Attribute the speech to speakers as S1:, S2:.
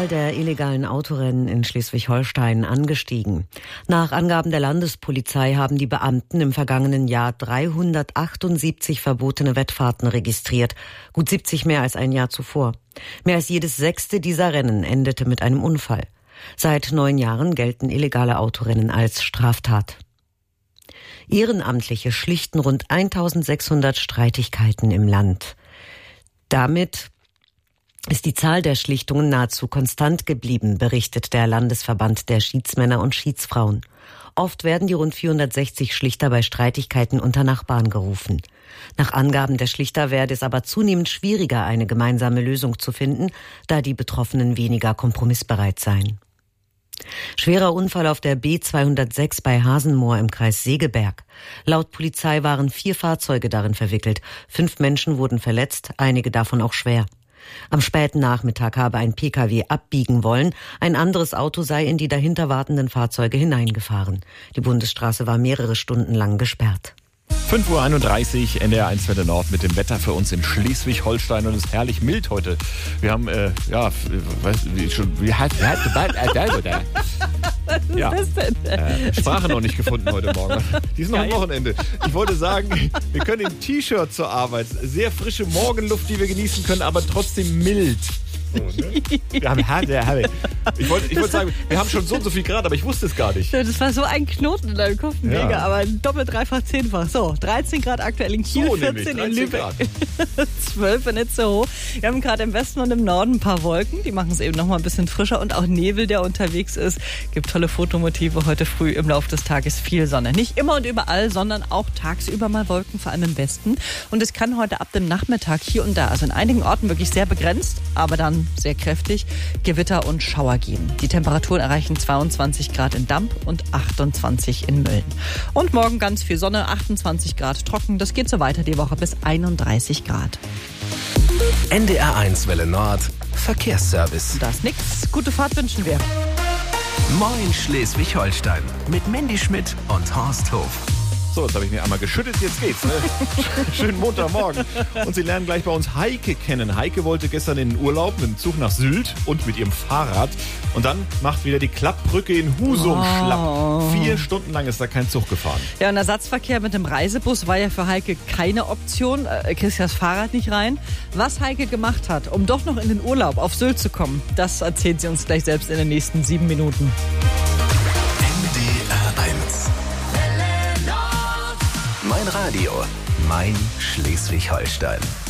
S1: der illegalen Autorennen in Schleswig-Holstein angestiegen. Nach Angaben der Landespolizei haben die Beamten im vergangenen Jahr 378 verbotene Wettfahrten registriert, gut 70 mehr als ein Jahr zuvor. Mehr als jedes 6. dieser Rennen endete mit einem Unfall. Seit 9 Jahren gelten illegale Autorennen als Straftat. Ehrenamtliche schlichten rund 1600 Streitigkeiten im Land. Damit ist die Zahl der Schlichtungen nahezu konstant geblieben, berichtet der Landesverband der Schiedsmänner und Schiedsfrauen. Oft werden die rund 460 Schlichter bei Streitigkeiten unter Nachbarn gerufen. Nach Angaben der Schlichter werde es aber zunehmend schwieriger, eine gemeinsame Lösung zu finden, da die Betroffenen weniger kompromissbereit seien. Schwerer Unfall auf der B206 bei Hasenmoor im Kreis Segeberg. Laut Polizei waren 4 Fahrzeuge darin verwickelt. 5 Menschen wurden verletzt, einige davon auch schwer. Am späten Nachmittag habe ein Pkw abbiegen wollen. Ein anderes Auto sei in die dahinter wartenden Fahrzeuge hineingefahren. Die Bundesstraße war mehrere Stunden lang gesperrt.
S2: 5:31 Uhr, NDR 1 Welle Nord mit dem Wetter für uns in Schleswig-Holstein und es ist herrlich mild heute. Wir haben, Sprache noch nicht gefunden heute Morgen. Die ist noch am Wochenende. Ich wollte sagen, wir können im T-Shirt zur Arbeit. Sehr frische Morgenluft, die wir genießen können, aber trotzdem mild. So, ne? Ich wollte sagen, wir haben schon so und so viel Grad, aber ich wusste es gar nicht.
S3: Das war so ein Knoten in deinem Kopf, mega, aber doppelt, dreifach, zehnfach. So, 13 Grad aktuell in Kiel,
S2: so
S3: 14 in Lübeck, 12 in Itzehoe. Wir haben gerade im Westen und im Norden ein paar Wolken, die machen es eben noch mal ein bisschen frischer und auch Nebel, der unterwegs ist. Gibt tolle Fotomotive heute früh im Laufe des Tages, viel Sonne. Nicht immer und überall, sondern auch tagsüber mal Wolken, vor allem im Westen. Und es kann heute ab dem Nachmittag hier und da, also in einigen Orten wirklich sehr begrenzt, aber dann sehr kräftig, Gewitter und Schauer geben. Die Temperaturen erreichen 22 Grad in Damp und 28 in Mölln. Und morgen ganz viel Sonne, 28 Grad trocken. Das geht so weiter die Woche bis 31 Grad.
S4: NDR 1 Welle Nord, Verkehrsservice.
S3: Das nix. Gute Fahrt wünschen wir.
S4: Moin Schleswig-Holstein mit Mandy Schmidt und Horst Hof.
S2: So, jetzt habe ich mir einmal geschüttet, jetzt geht's. Ne? Schönen Montagmorgen. Und Sie lernen gleich bei uns Heike kennen. Heike wollte gestern in den Urlaub mit dem Zug nach Sylt und mit ihrem Fahrrad. Und dann macht wieder die Klappbrücke in Husum schlapp. 4 Stunden lang ist da kein Zug gefahren.
S3: Ja, und Ersatzverkehr mit dem Reisebus war ja für Heike keine Option. Kriegst ja das Fahrrad nicht rein. Was Heike gemacht hat, um doch noch in den Urlaub auf Sylt zu kommen, das erzählt sie uns gleich selbst in den nächsten 7 Minuten.
S4: NDR 1. Mein Radio, mein Schleswig-Holstein.